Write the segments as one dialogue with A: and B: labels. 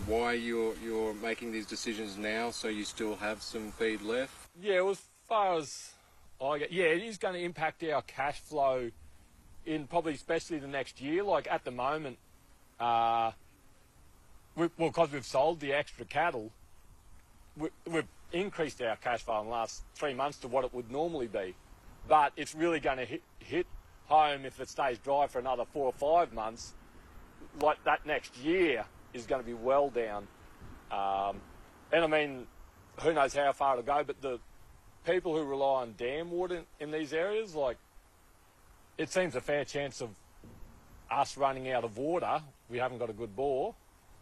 A: why you're making these decisions now, so you still have some feed left?
B: Yeah, well, as far as I get, it is going to impact our cash flow in probably especially the next year. Like at the moment, because we've sold the extra cattle, we've increased our cash flow in the last 3 months to what it would normally be. But it's really going to hit home if it stays dry for another 4 or 5 months. Like that next year is going to be well down. And I mean, who knows how far it'll go, but the people who rely on dam water in these areas, like, it seems a fair chance of us running out of water. We haven't got a good bore.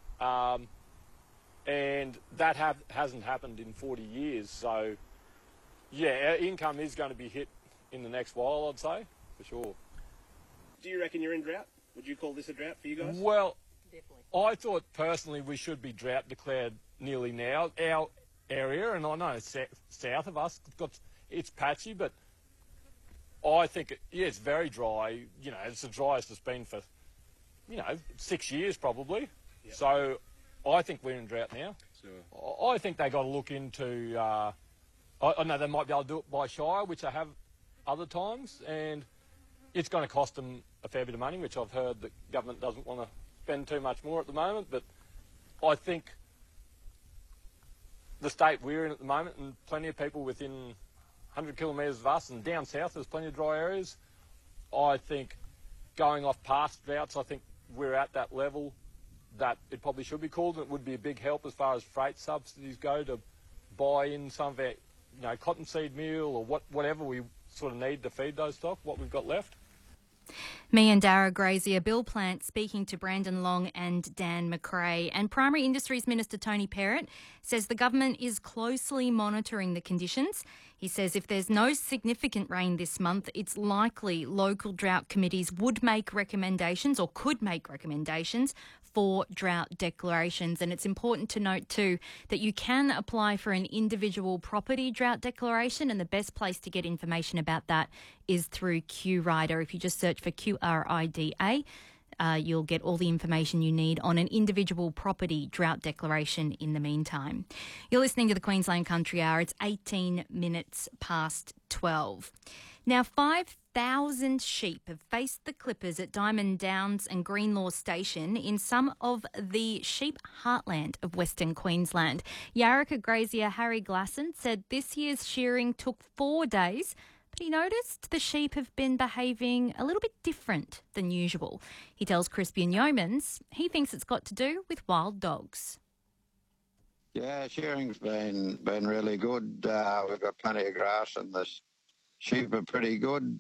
B: And that hasn't happened in 40 years. So, yeah, our income is going to be hit in the next while, I'd say, for sure.
C: Do you reckon you're in drought? Would you call this a drought for you guys?
B: Well, definitely. I thought personally we should be drought declared nearly now. Our area, and I know south of us, it's patchy, but I think, it's very dry. You know, it's the driest it's been for, 6 years probably. Yep. So I think we're in drought now. Sure. I think they got to look into, I know they might be able to do it by shire, which they have other times, and it's going to cost them a fair bit of money, which I've heard the government doesn't want to spend too much more at the moment. But I think the state we're in at the moment, and plenty of people within 100 kilometres of us, and down south there's plenty of dry areas, I think going off past droughts, I think we're at that level that it probably should be called, and it would be a big help as far as freight subsidies go to buy in some of our cottonseed meal or whatever we sort of need to feed those stock, what we've got left.
D: Me and Dara Grazier, Bill Plant speaking to Brandon Long and Dan McRae. And Primary Industries Minister Tony Perrott says the government is closely monitoring the conditions. He says if there's no significant rain this month, it's likely local drought committees would make recommendations or could make recommendations for drought declarations. And it's important to note too that you can apply for an individual property drought declaration, and the best place to get information about that is through QRIDA. If you just search for QRIDA, you'll get all the information you need on an individual property drought declaration in the meantime. You're listening to the Queensland Country Hour. It's 18 minutes past 12. Now, 5,000 sheep have faced the clippers at Diamond Downs and Greenlaw Station in some of the sheep heartland of Western Queensland. Yarraka grazier Harry Glasson said this year's shearing took 4 days, but he noticed the sheep have been behaving a little bit different than usual. He tells Crispian Yeomans he thinks it's got to do with wild dogs.
E: Yeah, shearing's been really good. We've got plenty of grass and the sheep are pretty good.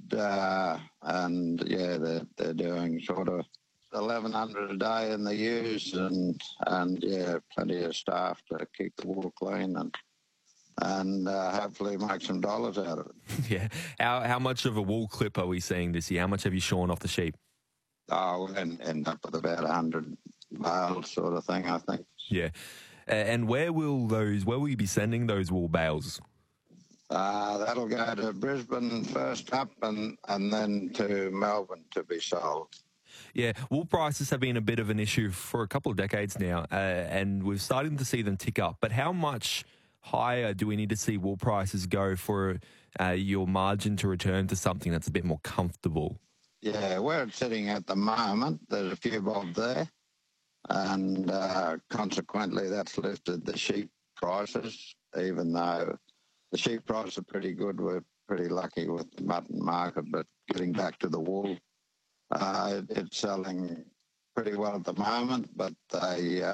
E: And yeah, they're doing sort of 1,100 a day in the ewes and yeah, plenty of staff to keep the wool clean and hopefully make some dollars out of it.
F: Yeah. How much of a wool clip are we seeing this year? How much have you shorn off the sheep?
E: Oh, we'll end up with about 100 bales sort of thing, I think.
F: Yeah. And where will you be sending those wool bales?
E: That'll go to Brisbane first up and then to Melbourne to be sold.
F: Yeah, wool prices have been a bit of an issue for a couple of decades now, and we're starting to see them tick up. But how much higher do we need to see wool prices go for your margin to return to something that's a bit more comfortable?
E: Yeah, where it's sitting at the moment, there's a few bob there, and consequently that's lifted the sheep prices, even though the sheep prices are pretty good. We're pretty lucky with the mutton market, but getting back to the wool, it's selling pretty well at the moment, but they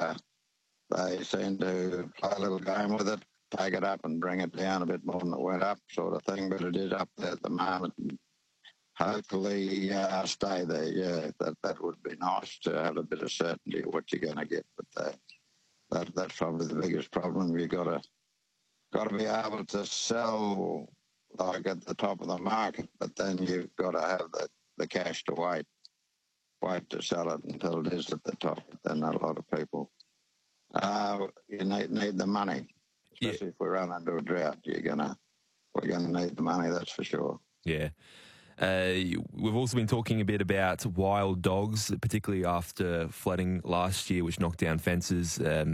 E: seem to play a little game with it, take it up and bring it down a bit more than it went up sort of thing, but it is up there at the moment. And hopefully stay there, yeah. That would be nice to have a bit of certainty of what you're going to get, but that's probably the biggest problem. You've got to be able to sell like at the top of the market, but then you've got to have the cash to wait to sell it until it is at the top. Then a lot of people, you need the money, especially if we run into a drought. We're gonna need the money, that's for sure.
F: Yeah. We've also been talking a bit about wild dogs, particularly after flooding last year, which knocked down fences.